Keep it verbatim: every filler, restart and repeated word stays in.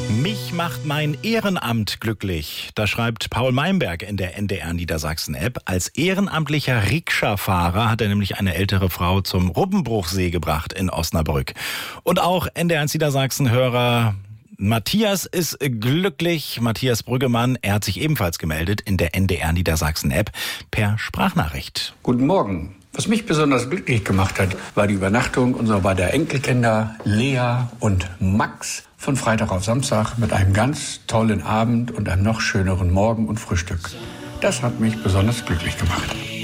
Mich macht mein Ehrenamt glücklich. Das schreibt Paul Meimberg in der N D R Niedersachsen-App. Als ehrenamtlicher Rikscha-Fahrer hat er nämlich eine ältere Frau zum Ruppenbruchsee gebracht in Osnabrück. Und auch N D R eins Niedersachsen-Hörer Matthias ist glücklich. Matthias Brüggemann, er hat sich ebenfalls gemeldet in der N D R Niedersachsen-App per Sprachnachricht. Guten Morgen. Was mich besonders glücklich gemacht hat, war die Übernachtung unserer beiden Enkelkinder Lea und Max von Freitag auf Samstag mit einem ganz tollen Abend und einem noch schöneren Morgen und Frühstück. Das hat mich besonders glücklich gemacht.